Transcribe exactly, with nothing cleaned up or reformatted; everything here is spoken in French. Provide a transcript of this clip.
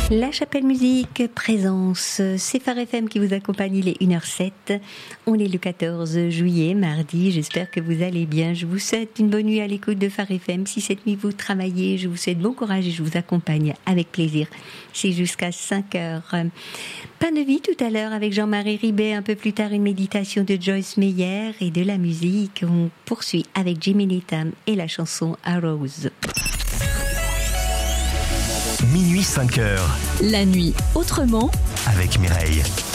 La Chapelle Musique présence, c'est Phare F M qui vous accompagne, il est une heure sept. On est le quatorze juillet, mardi, j'espère que vous allez bien. Je vous souhaite une bonne nuit à l'écoute de Phare F M. Si cette nuit vous travaillez, je vous souhaite bon courage et je vous accompagne avec plaisir. C'est jusqu'à cinq heures. Pain de vie tout à l'heure avec Jean-Marie Ribet, un peu plus tard une méditation de Joyce Meyer et de la musique. On poursuit avec Jimmy Needham et la chanson Arrows. Minuit cinq heures. La nuit autrement avec Mireille.